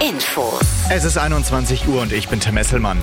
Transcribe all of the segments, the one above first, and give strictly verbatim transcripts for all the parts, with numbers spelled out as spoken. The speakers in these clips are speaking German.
Infos. Es ist einundzwanzig Uhr und ich bin Tim Esselmann.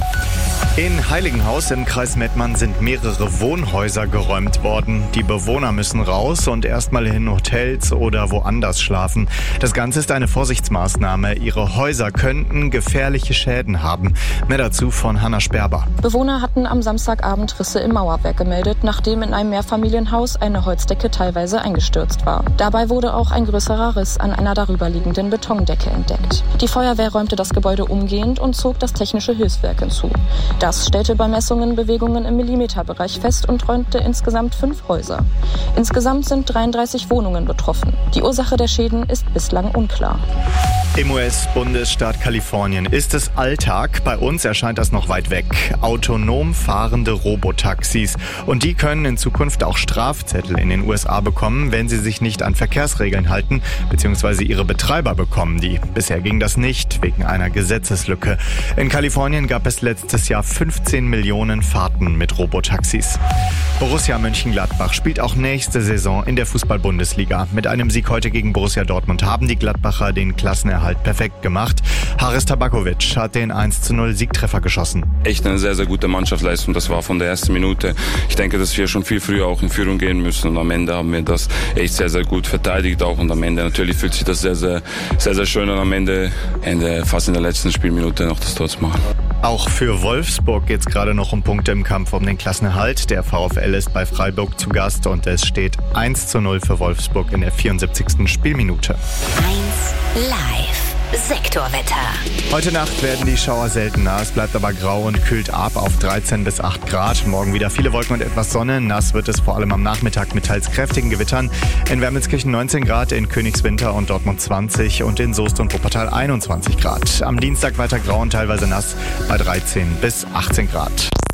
In Heiligenhaus im Kreis Mettmann sind mehrere Wohnhäuser geräumt worden. Die Bewohner müssen raus und erstmal in Hotels oder woanders schlafen. Das Ganze ist eine Vorsichtsmaßnahme. Ihre Häuser könnten gefährliche Schäden haben. Mehr dazu von Hanna Sperber. Bewohner hatten am Samstagabend Risse im Mauerwerk gemeldet, nachdem in einem Mehrfamilienhaus eine Holzdecke teilweise eingestürzt war. Dabei wurde auch ein größerer Riss an einer darüberliegenden Betondecke entdeckt. Die Feuerwehr räumte das Gebäude umgehend und zog das technische Hilfswerk hinzu. Das stellte bei Messungen Bewegungen im Millimeterbereich fest und räumte insgesamt fünf Häuser. Insgesamt sind dreiunddreißig Wohnungen betroffen. Die Ursache der Schäden ist bislang unklar. Im U S-Bundesstaat Kalifornien ist es Alltag. Bei uns erscheint das noch weit weg. Autonom fahrende Robotaxis. Und die können in Zukunft auch Strafzettel in den U S A bekommen, wenn sie sich nicht an Verkehrsregeln halten, beziehungsweise ihre Betreiber bekommen die. Bisher ging das nicht, wegen einer Gesetzeslücke. In Kalifornien gab es letztes Jahr fünfzehn Millionen Fahrten mit Robotaxis. Borussia Mönchengladbach spielt auch nächste Saison in der Fußball-Bundesliga. Mit einem Sieg heute gegen Borussia Dortmund haben die Gladbacher den Klassenerhalt perfekt gemacht. Haris Tabakovic hat den eins zu null Siegtreffer geschossen. Echt eine sehr, sehr gute Mannschaftsleistung. Das war von der ersten Minute. Ich denke, dass wir schon viel früher auch in Führung gehen müssen. Und am Ende haben wir das echt sehr, sehr gut verteidigt auch. Und am Ende natürlich fühlt sich das sehr, sehr, sehr, sehr schön an, am Ende, Ende fast in der letzten Spielminute noch das Tor zu machen. Auch für Wolfsburg geht es gerade noch um Punkte im Kampf um den Klassenerhalt. Der VfL ist bei Freiburg zu Gast und es steht eins zu null für Wolfsburg in der vierundsiebzigsten Spielminute. eins live. Sektorwetter. Heute Nacht werden die Schauer seltener. Es bleibt aber grau und kühlt ab auf dreizehn bis acht Grad. Morgen wieder viele Wolken und etwas Sonne. Nass wird es vor allem am Nachmittag mit teils kräftigen Gewittern. In Wermelskirchen neunzehn Grad, in Königswinter und Dortmund zwanzig und in Soest und Wuppertal einundzwanzig Grad. Am Dienstag weiter grau und teilweise nass bei dreizehn bis achtzehn Grad.